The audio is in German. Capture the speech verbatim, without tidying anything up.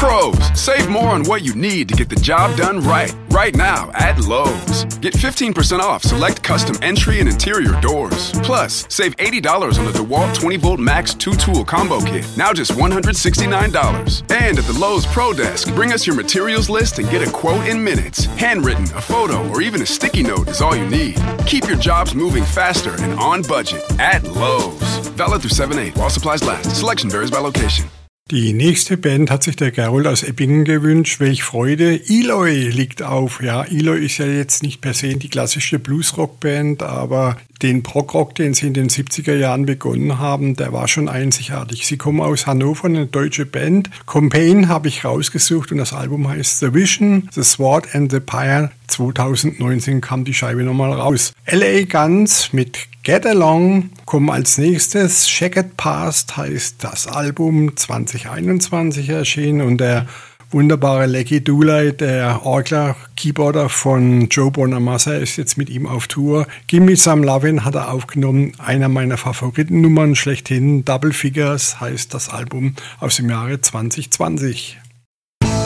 Pros, save more on what you need to get the job done right. Right now at Lowe's. Get fifteen percent off select custom entry and interior doors. Plus, save eighty dollars on the DeWalt twenty volt Max two tool combo kit. Now just one hundred sixty-nine dollars. And at the Lowe's Pro Desk, bring us your materials list and get a quote in minutes. Handwritten, a photo, or even a sticky note is all you need. Keep your jobs moving faster and on budget at Lowe's. Valid through seven eight while supplies last. Selection varies by location. Die nächste Band hat sich der Gerold aus Eppingen gewünscht. Welch Freude. Eloy liegt auf. Ja, Eloy ist ja jetzt nicht per se die klassische Bluesrock-Band, aber den Prog-Rock, den sie in den siebziger Jahren begonnen haben, der war schon einzigartig. Sie kommen aus Hannover, eine deutsche Band. Campaign habe ich rausgesucht und das Album heißt The Vision, The Sword and the Pyre. zwanzig neunzehn kam die Scheibe nochmal raus. L A Guns mit Get Along kommen als nächstes. Checkered Past heißt das Album, zwanzig einundzwanzig erschienen und der wunderbare Leggy Dooley, der Orgler, Keyboarder von Joe Bonamassa, ist jetzt mit ihm auf Tour. Gimme Some Lovin' hat er aufgenommen, einer meiner Favoritennummern schlechthin. Double Figures heißt das Album aus dem Jahre zwanzig zwanzig.